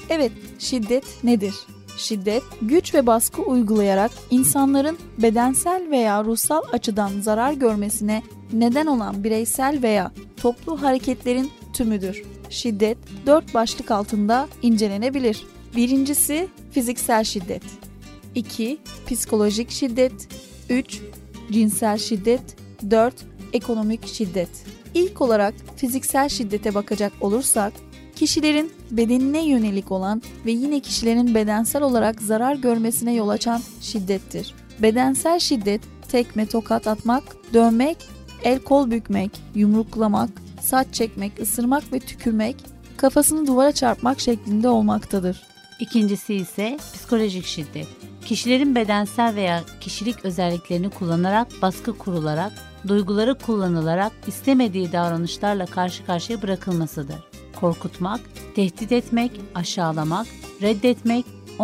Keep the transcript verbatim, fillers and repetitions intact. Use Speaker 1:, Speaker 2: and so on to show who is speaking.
Speaker 1: Evet, şiddet nedir? Şiddet, güç ve baskı uygulayarak insanların bedensel veya ruhsal açıdan zarar görmesine neden olan bireysel veya toplu hareketlerin tümüdür. Şiddet, dört başlık altında incelenebilir. Birincisi, fiziksel şiddet. iki. Psikolojik şiddet. üç. Cinsel şiddet. dört. Ekonomik şiddet. İlk olarak fiziksel şiddete bakacak olursak, kişilerin bedenine yönelik olan ve yine kişilerin bedensel olarak zarar görmesine yol açan şiddettir. Bedensel şiddet, tekme, tokat atmak, dövmek, el kol bükmek, yumruklamak, saç çekmek, ısırmak ve tükürmek, kafasını duvara çarpmak şeklinde olmaktadır.
Speaker 2: İkincisi ise psikolojik şiddet. Kişilerin bedensel veya kişilik özelliklerini kullanarak, baskı kurularak, duyguları kullanılarak istemediği davranışlarla karşı karşıya bırakılmasıdır. Korkutmak, tehdit etmek, aşağılamak, reddetmek,